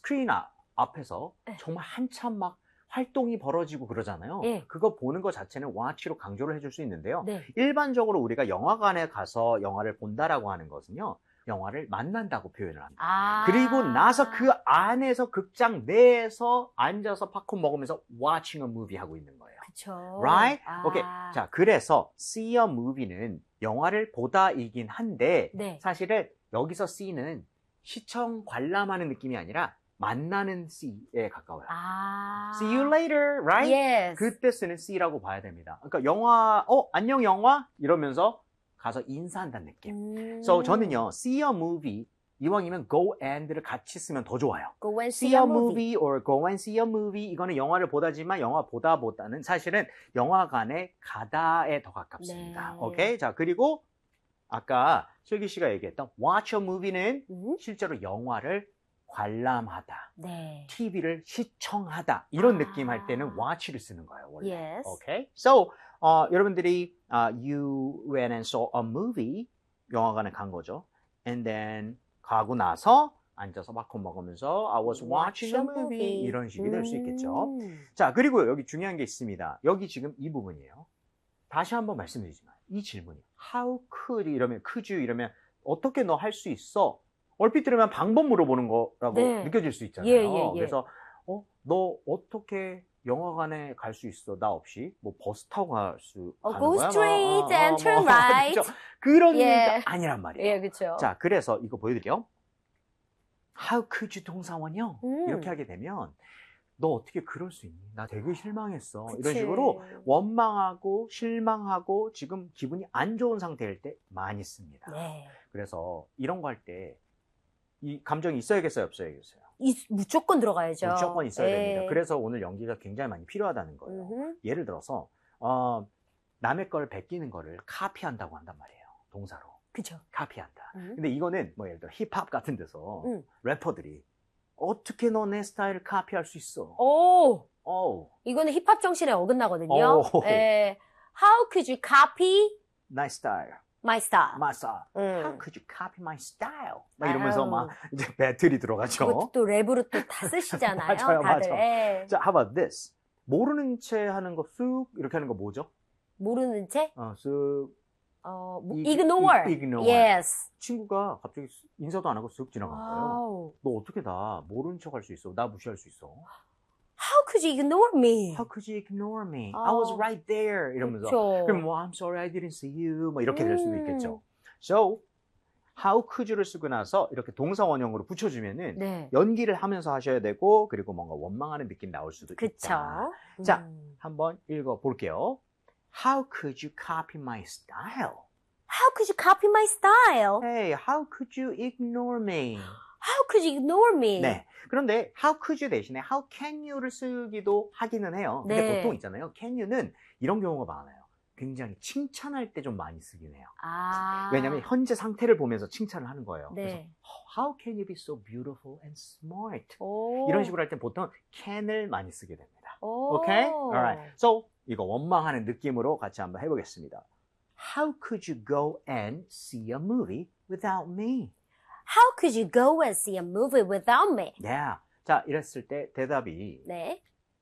스크린 앞에서 네. 정말 한참 막 활동이 벌어지고 그러잖아요. 예. 그거 보는 것 자체는 watch로 강조를 해줄 수 있는데요. 네. 일반적으로 우리가 영화관에 가서 영화를 본다라고 하는 것은요. 영화를 만난다고 표현을 합니다. 아. 그리고 나서 그 안에서 극장 내에서 앉아서 팝콘 먹으면서 watching a movie 하고 있는 거예요. 그쵸. Right? 아. 오케이. 자, 그래서 see a movie는 영화를 보다이긴 한데 네. 사실은 여기서 see는 시청 관람하는 느낌이 아니라 만나는 see에 가까워요. 아. See you later, right? Yes. 그때 쓰는 see라고 봐야 됩니다. 그러니까 영화, 안녕 영화? 이러면서 가서 인사한다는 느낌. So 저는요, see a movie, 이왕이면 go and를 같이 쓰면 더 좋아요. Go and see a movie or go and see a movie. 이거는 영화를 보다지만 영화 보다보다는 사실은 영화관에 가다에 더 가깝습니다. 네. 오케이? 자, 그리고 아까 슬기 씨가 얘기했던 watch a movie는 실제로 영화를 관람하다. 네. TV를 시청하다. 이런 아. 느낌 할 때는 watch를 쓰는 거예요, 원래. Yes. Okay? So, 여러분들이 you went and saw a movie. 영화관에 간 거죠. And then 가고 나서 앉아서 팝콘 먹으면서 I was watching a movie. 이런 식이 될 수 있겠죠. 자, 그리고 여기 중요한 게 있습니다. 여기 지금 이 부분이에요. 다시 한번 말씀드리지만 이 질문이 How could 이러면 could you 이러면 어떻게 너 할 수 있어? 얼핏 들으면 방법 물어보는 거라고 네. 느껴질 수 있잖아요. 예. 그래서 너 어떻게 영화관에 갈 수 있어? 나 없이 뭐 버스 타고 갈 수 가는 Go 거야? straight and turn right. 그렇죠? 그런 예. 게 아니란 말이에요. 예, 그렇죠. 자, 그래서 이거 보여드릴게요. How could you 동사원형 이렇게 하게 되면 너 어떻게 그럴 수 있니? 나 되게 실망했어. 그치. 이런 식으로 원망하고 실망하고 지금 기분이 안 좋은 상태일 때 많이 씁니다. 네. 그래서 이런 거 할 때 이 감정이 있어야겠어요, 없어야겠어요? 무조건 들어가야죠. 무조건 있어야 예. 됩니다. 그래서 오늘 연기가 굉장히 많이 필요하다는 거예요. 예를 들어서 남의 걸 베끼는 거를 카피한다고 한단 말이에요. 동사로. 그죠. 카피한다. 근데 이거는 뭐 예를 들어 힙합 같은 데서 음. 래퍼들이 어떻게 너 내 스타일을 카피할 수 있어? 오. 이거는 힙합 정신에 어긋나거든요. 오. 예. How could you copy My style. my style? My style. How 음. could you copy my style? 막 이러면서 아유. 막 이제 배틀이 들어가죠. 그것도 또 랩으로 또 다 쓰시잖아요. 맞아요, 다들. 맞아요. 예. 자, how about this? 모르는 채 하는 거 쑥 이렇게 하는 거 뭐죠? 모르는 채? 쑥. ignore. ignore. Yes. 친구가 갑자기 인사도 안 하고 쑥 지나간 거예요. 와우. 너 어떻게 나 모르는 척 할 수 있어? 나 무시할 수 있어? How could you ignore me? How could you ignore me? I was right there. 이러면서. 그쵸. 그럼 뭐 I'm sorry I didn't see you. 뭐 이렇게 될 수도 있겠죠. So, how could you를 쓰고 나서 이렇게 동사 원형으로 붙여주면은 네. 연기를 하면서 하셔야 되고 그리고 뭔가 원망하는 느낌 나올 수도 그쵸. 있다. 자, 한번 읽어볼게요. How could you copy my style? How could you copy my style? Hey, how could you ignore me? How could you ignore me? 네. 그런데 how could you 대신에 how can you를 쓰기도 하기는 해요. 근데 네. 보통 있잖아요. can you는 이런 경우가 많아요. 굉장히 칭찬할 때 좀 많이 쓰긴 해요. 아. 왜냐하면 현재 상태를 보면서 칭찬을 하는 거예요. 네. 그래서 how can you be so beautiful and smart? 오. 이런 식으로 할 때 보통 can을 많이 쓰게 됩니다. 오. Okay? Alright. So 이거 원망하는 느낌으로 같이 한번 해보겠습니다. How could you go and see a movie without me? How could you go and see a movie without me? Yeah. 자, 이랬을 때 대답이 네.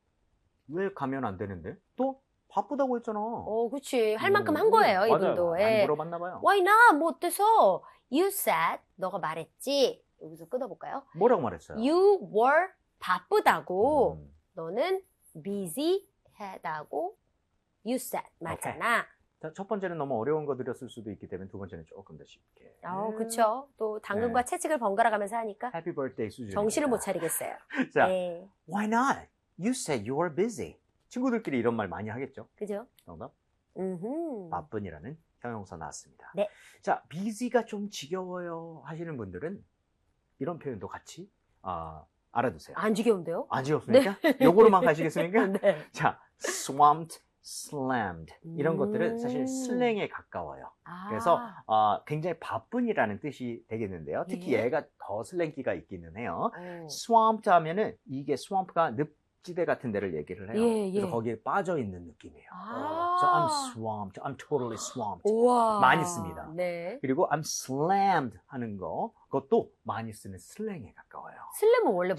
왜 가면 안 되는데? 또 바쁘다고 했잖아. 그치. 할 만큼 한 거예요, 이분도. 맞아요. 예. 많이 물어봤나 봐요. Why not? 뭐 어때서? You said, 너가 말했지. 여기서 끊어볼까요? 뭐라고 말했어요? You were 바쁘다고. 음. 너는 busy 하다고 you said 맞잖아. 자, 첫 번째는 너무 어려운 거 드렸을 수도 있기 때문에 두 번째는 조금 더 쉽게. 그쵸. 또 당근과 네. 채찍을 번갈아 가면서 하니까 Happy birthday 수준. 정신을 못 차리겠어요. 자, 네. why not? You said you were busy. 친구들끼리 이런 말 많이 하겠죠? 그죠? 정답? 음흠. 바쁜이라는 형용사 나왔습니다. 네. 자, busy가 좀 지겨워요 하시는 분들은 이런 표현도 같이 알아두세요. 안 지겨운데요? 안 지겹습니까? 요거로만 가시겠습니까? 네. 자, swamped, slammed 이런 것들은 사실 슬랭에 가까워요. 그래서 굉장히 바쁜이라는 뜻이 되겠는데요. 특히 예. 얘가 더 슬랭기가 있기는 해요. swamped 하면은 이게 swamp가 늪지대 같은 데를 얘기를 해요. 예, 예. 그래서 거기에 빠져 있는 느낌이에요. So I'm swamped, I'm totally swamped. 우와. 많이 씁니다. 네. 그리고 I'm slammed 하는 거, 그것도 많이 쓰는 슬랭에 가까워요. 슬램은 원래